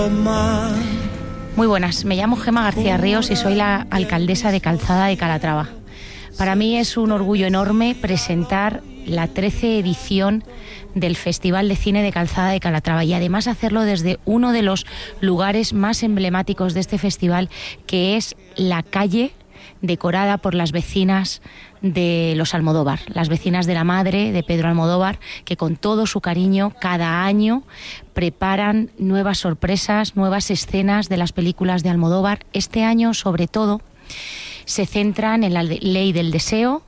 Muy buenas, me llamo Gemma García Ríos y soy la alcaldesa de Calzada de Calatrava. Para mí es un orgullo enorme presentar la 13ª edición del Festival de Cine de Calzada de Calatrava y además hacerlo desde uno de los lugares más emblemáticos de este festival, que es la calle decorada por las vecinas de los Almodóvar, las vecinas de la madre de Pedro Almodóvar, que con todo su cariño cada año preparan nuevas sorpresas, nuevas escenas de las películas de Almodóvar. Este año, sobre todo, se centran en La Ley del Deseo,